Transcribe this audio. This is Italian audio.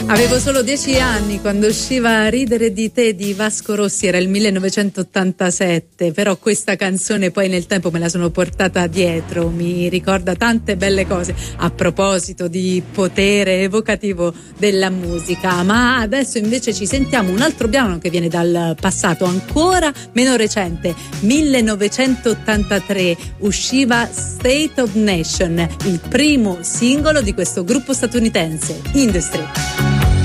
Avevo solo 10 anni quando usciva Ridere di te di Vasco Rossi, era il 1987, però questa canzone poi nel tempo me la sono portata dietro, mi ricorda tante belle cose a proposito di potere evocativo della musica. Ma adesso invece ci sentiamo un altro brano che viene dal passato ancora meno recente. 1983 usciva State of Nation, il primo singolo di questo gruppo statunitense, Industry.